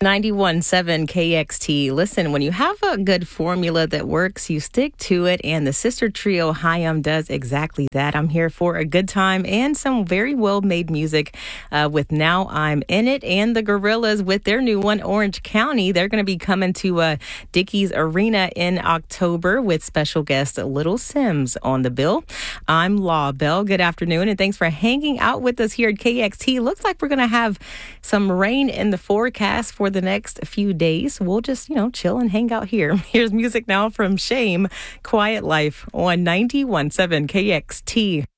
91.7 KXT. Listen, when you have a good formula that works, you stick to it, and the sister trio Hyam does exactly that. I'm here for a good time and some very well-made music with Now I'm In It, and the Gorillas with their new one, Orange County. They're going to be coming to Dickies Arena in October with special guest Little Sims on the bill. I'm Law Bell. Good afternoon, and thanks for hanging out with us here at KXT. Looks like we're going to have some rain in the forecast for the next few days. We'll just, chill and hang out here. Here's music now from Shame, Quiet Life on 91.7 KXT.